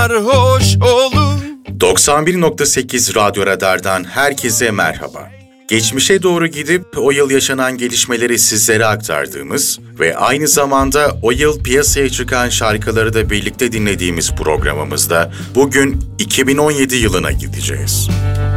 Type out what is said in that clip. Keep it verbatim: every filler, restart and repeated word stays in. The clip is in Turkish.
sarhoş olur. doksan bir nokta sekiz Radyo Radar'dan herkese merhaba. Geçmişe doğru gidip o yıl yaşanan gelişmeleri sizlere aktardığımız ve aynı zamanda o yıl piyasaya çıkan şarkıları da birlikte dinlediğimiz programımızda bugün iki bin on yedi yılına gideceğiz.